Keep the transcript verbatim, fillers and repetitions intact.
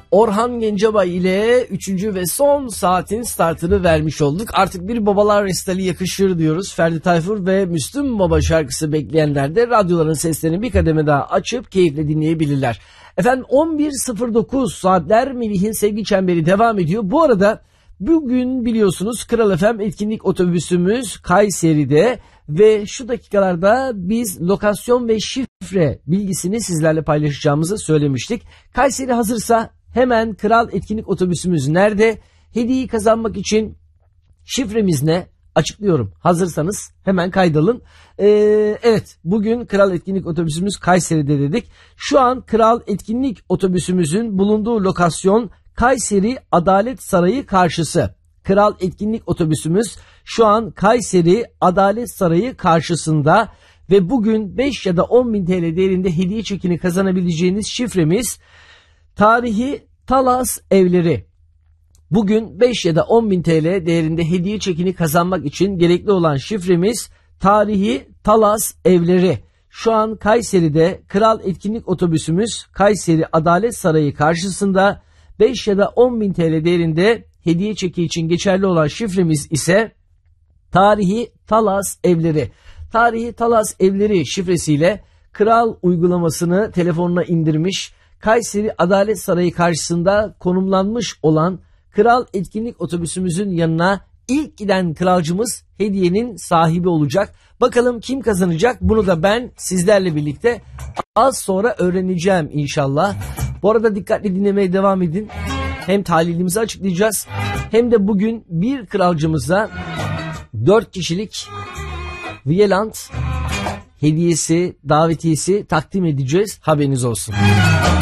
Orhan Gencebay ile üçüncü ve son saatin startını vermiş olduk. Artık bir babalar resitali yakışır diyoruz. Ferdi Tayfur ve Müslüm Baba şarkısı bekleyenler de radyoların seslerini bir kademe daha açıp keyifle dinleyebilirler. Efendim on bir sıfır dokuz saatler Melih'in sevgi çemberi devam ediyor. Bu arada bugün biliyorsunuz Kral F M etkinlik otobüsümüz Kayseri'de ve şu dakikalarda biz lokasyon ve şifre bilgisini sizlerle paylaşacağımızı söylemiştik. Kayseri hazırsa hemen Kral etkinlik otobüsümüz nerede? Hediyeyi kazanmak için şifremiz ne? Açıklıyorum. Hazırsanız hemen kaydalın. Ee, evet, bugün Kral etkinlik otobüsümüz Kayseri'de dedik. Şu an Kral etkinlik otobüsümüzün bulunduğu lokasyon Kayseri Adalet Sarayı karşısı. Kral etkinlik otobüsümüz şu an Kayseri Adalet Sarayı karşısında ve bugün beş ya da on bin T L değerinde hediye çekini kazanabileceğiniz şifremiz Tarihi Talas Evleri. Bugün beş ya da on bin T L değerinde hediye çekini kazanmak için gerekli olan şifremiz Tarihi Talas Evleri. Şu an Kayseri'de Kral etkinlik otobüsümüz Kayseri Adalet Sarayı karşısında. beş ya da on bin T L değerinde hediye çeki için geçerli olan şifremiz ise Tarihi Talas Evleri. Tarihi Talas Evleri şifresiyle Kral uygulamasını telefonuna indirmiş, Kayseri Adalet Sarayı karşısında konumlanmış olan Kral etkinlik otobüsümüzün yanına ilk giden kralcımız hediyenin sahibi olacak. Bakalım kim kazanacak? Bunu da ben sizlerle birlikte az sonra öğreneceğim inşallah. Bu arada dikkatli dinlemeye devam edin. Hem tahlilimizi açıklayacağız hem de bugün bir kralcımıza dört kişilik Viyeland hediyesi, davetiyesi takdim edeceğiz. Haberiniz olsun.